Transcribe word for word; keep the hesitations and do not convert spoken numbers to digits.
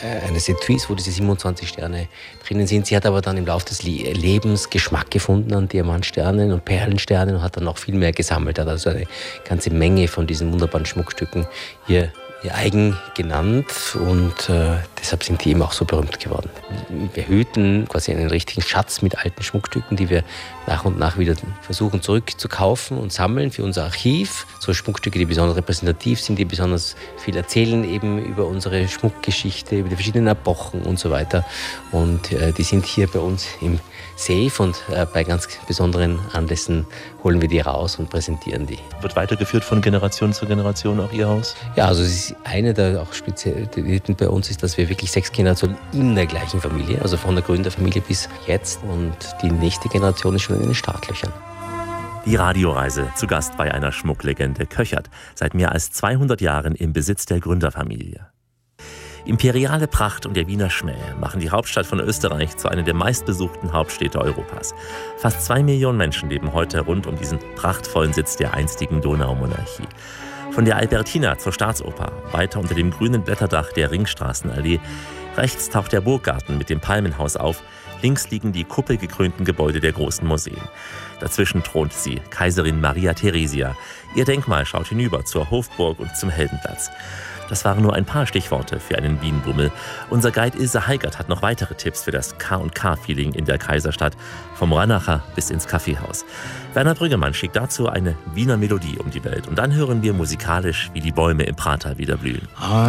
eines Etuis, wo diese siebenundzwanzig Sterne drinnen sind. Sie hat aber dann im Laufe des Lebens Geschmack gefunden an Diamantsternen und Perlensternen und hat dann noch viel mehr gesammelt. Hat also eine ganze Menge von diesen wunderbaren Schmuckstücken hier ihr eigen genannt und äh, deshalb sind die eben auch so berühmt geworden. Wir hüten quasi einen richtigen Schatz mit alten Schmuckstücken, die wir nach und nach wieder versuchen zurückzukaufen und sammeln für unser Archiv. So Schmuckstücke, die besonders repräsentativ sind, die besonders viel erzählen eben über unsere Schmuckgeschichte, über die verschiedenen Epochen und so weiter. Und äh, die sind hier bei uns im Safe und äh, bei ganz besonderen Anlässen holen wir die raus und präsentieren die. Wird weitergeführt von Generation zu Generation auch Ihr Haus? Ja, also es ist eine der auch Spezialitäten bei uns ist, dass wir wirklich sechs Generationen in der gleichen Familie, also von der Gründerfamilie bis jetzt und die nächste Generation ist schon in den Startlöchern. Die Radioreise zu Gast bei einer Schmucklegende Köchert, seit mehr als zweihundert Jahren im Besitz der Gründerfamilie. Imperiale Pracht und der Wiener Schmäh machen die Hauptstadt von Österreich zu einer der meistbesuchten Hauptstädte Europas. Fast zwei Millionen Menschen leben heute rund um diesen prachtvollen Sitz der einstigen Donaumonarchie. Von der Albertina zur Staatsoper, weiter unter dem grünen Blätterdach der Ringstraßenallee. Rechts taucht der Burggarten mit dem Palmenhaus auf, links liegen die kuppelgekrönten Gebäude der großen Museen. Dazwischen thront sie, Kaiserin Maria Theresia. Ihr Denkmal schaut hinüber zur Hofburg und zum Heldenplatz. Das waren nur ein paar Stichworte für einen Wien-Bummel. Unser Guide Ilse Heigert hat noch weitere Tipps für das K und K-Feeling in der Kaiserstadt, vom Ranacher bis ins Kaffeehaus. Werner Brüggemann schickt dazu eine Wiener Melodie um die Welt. Und dann hören wir musikalisch, wie die Bäume im Prater wieder blühen.